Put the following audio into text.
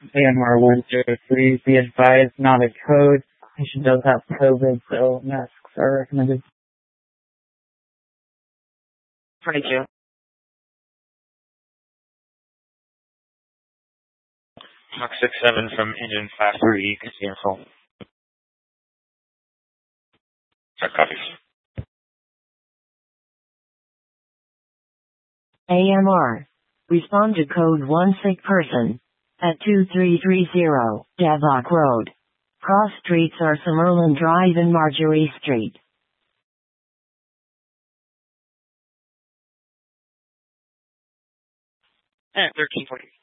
AMR 103, be advised, not a code. Patient does have COVID, so masks are recommended. 22. Hawk 67 from engine 53, cancel. Check copies. AMR. Respond to code 1 sick person. At 2330, Devlock Road. Cross streets are Summerlin Drive and Marjorie Street. 1340.